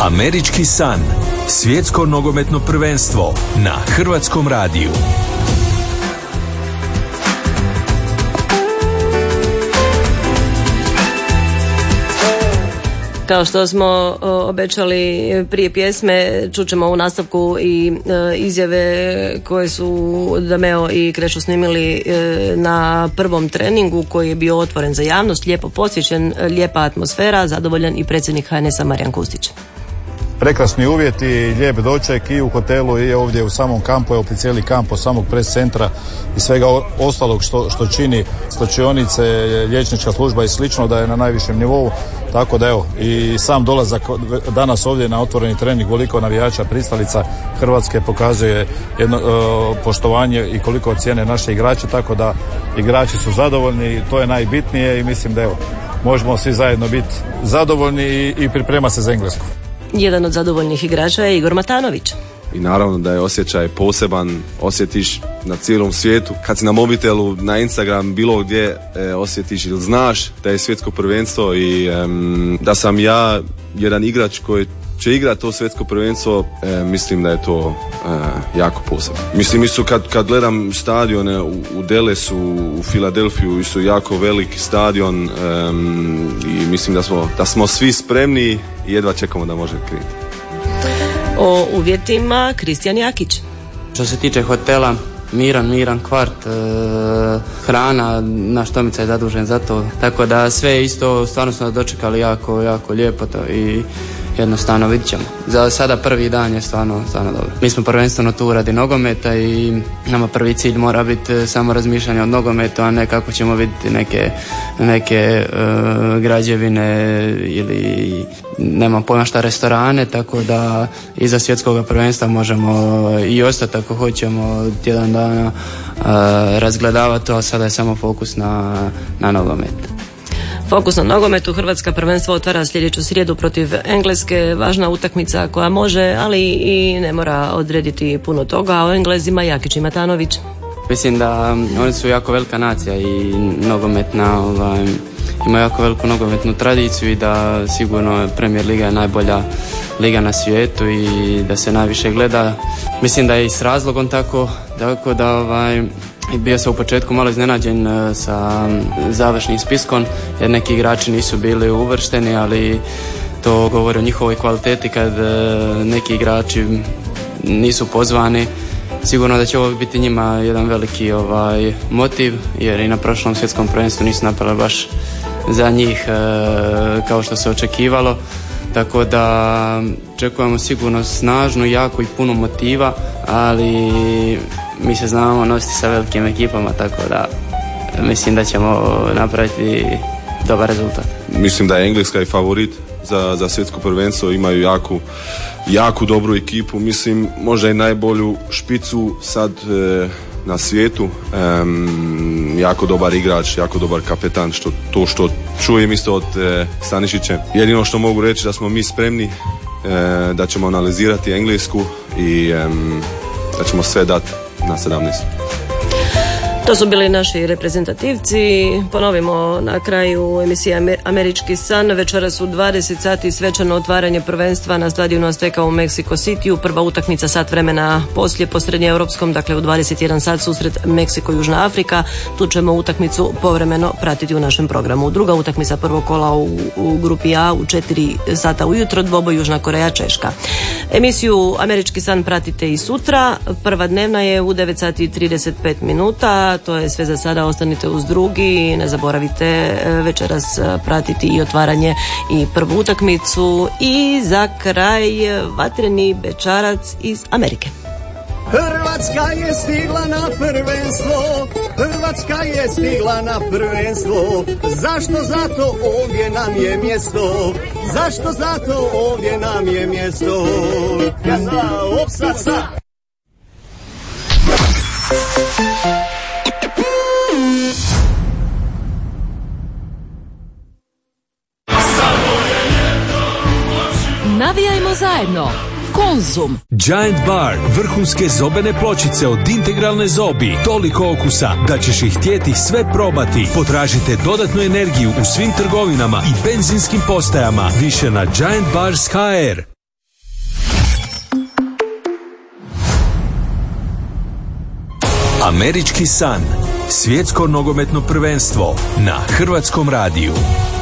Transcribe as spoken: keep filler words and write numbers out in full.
Američki san. Svjetsko nogometno prvenstvo na Hrvatskom radiju. Kao što smo obećali prije pjesme, čućemo u nastavku i e, izjave koje su Dameo i Krešo snimili e, na prvom treningu koji je bio otvoren za javnost, lijepo posjećen, lijepa atmosfera, zadovoljan i predsjednik H N S-a Marijan Kustić. Prekrasni uvjeti, lijep doček i u hotelu i ovdje u samom kampu, evo cijeli kamp od samog pres centra i svega ostalog što, što čini stočionice, liječnička služba i slično, da je na najvišem nivou. Tako da evo, i sam dolazak danas ovdje na otvoreni trening koliko navijača pristalica Hrvatske pokazuje jedno uh, poštovanje i koliko cijene naše igrače, tako da igrači su zadovoljni, to je najbitnije i mislim da evo, možemo svi zajedno biti zadovoljni i, i priprema se za Englesku. Jedan od zadovoljnih igrača je Igor Matanović. I naravno da je osjećaj poseban, osjetiš na cijelom svijetu. Kad si na mobitelu, na Instagram, bilo gdje e, osjetiš ili znaš da je svjetsko prvenstvo i e, da sam ja jedan igrač koji će igrati to svjetsko prvenstvo, e, mislim da je to e, jako posebno. Mislim, isto kad, kad gledam stadione u, u Dallasu, u Filadelfiju, su jako veliki stadion e, i mislim da smo, da smo svi spremni i jedva čekamo da može krenuti. O uvjetima Kristijan Jakić. Što se tiče hotela, miran, miran kvart, e, hrana, naš Tomica je zadužen za to, tako da sve isto, stvarno smo dočekali jako, jako lijepo to i jednostavno vidit ćemo. Za sada prvi dan je stvarno, stvarno dobro. Mi smo prvenstveno tu radi nogometa i nama prvi cilj mora biti samo razmišljanje o nogometu, a ne kako ćemo vidjeti neke, neke uh, građevine ili nemam pojma šta restorane, tako da iza svjetskog prvenstva možemo i ostati ako hoćemo tjedan dana uh, razgledavati to, a sada je samo fokus na, na nogomet. Fokus na nogometu. Hrvatska prvenstvo otvara sljedeću srijedu protiv Engleske, važna utakmica koja može, ali i ne mora odrediti puno toga, a o Englezima Jakić i Matanović. Mislim da oni su jako velika nacija i nogometna, ovaj, ima jako veliku nogometnu tradiciju i da sigurno Premier Liga je najbolja liga na svijetu i da se najviše gleda. Mislim da je i s razlogom tako, tako da ovaj, bio sam u početku malo iznenađen sa završnim spiskom jer neki igrači nisu bili uvršteni, ali to govori o njihovoj kvaliteti kad neki igrači nisu pozvani. Sigurno da će ovo biti njima jedan veliki ovaj, motiv, jer i na prošlom svjetskom prvenstvu nisu napravili baš za njih e, kao što se očekivalo. Tako da očekujemo sigurno snažnu, jako i puno motiva, ali mi se znamo nositi sa velikim ekipama, tako da mislim da ćemo napraviti dobar rezultat. Mislim da je Engleska i favorit za, za svjetsko prvenstvo, imaju jaku, jaku dobru ekipu, mislim možda i najbolju špicu sad e, na svijetu, e, jako dobar igrač, jako dobar kapetan, što, to što čujem isto od e, Stanišića. Jedino što mogu reći da smo mi spremni, e, da ćemo analizirati Englesku i e, da ćemo sve dati na sedamnaest. To su bili naši reprezentativci. Ponovimo na kraju emisije Američki san. Večeras u dvadeset sati svečano otvaranje prvenstva na stadionu Azteka u Mexico Cityu. Prva utakmica sat vremena poslije po srednjeeuropskom, dakle u dvadeset jedan sat susret Meksiko Južna Afrika. Tu ćemo utakmicu povremeno pratiti u našem programu. Druga utakmica prvog kola u, u grupi A u četiri sata ujutro, dvoboj Južna Koreja Češka. Emisiju Američki san pratite i sutra. Prva dnevna je u devet sati i trideset pet minuta. To je sve za sada, ostanite uz drugi, ne zaboravite večeras pratiti i otvaranje i prvu utakmicu i za kraj vatreni bećarac iz Amerike. Hrvatska je stigla na prvenstvo, Hrvatska je stigla na prvenstvo, zašto zato ovdje nam je mjesto, zašto zato ovdje nam je mjesto. Kaza, opsasa. Navijajmo zajedno. Konzum. Giant Bar, vrhunske zobene pločice od Integralne zobi. Toliko okusa da ćeš ih htjeti sve probati. Potražite dodatnu energiju u svim trgovinama i benzinskim postajama. Više na giant bars dot h r. Američki san. Svjetsko nogometno prvenstvo na Hrvatskom radiju.